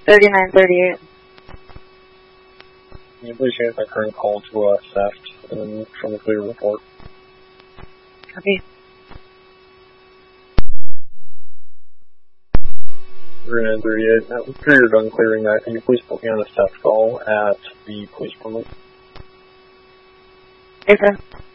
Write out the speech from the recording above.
3938. Can you please change my current call to theft and from a clear report? Copy. 3938. After you're done clearing that, can you please put me on a theft call at the police department? Yes, sir.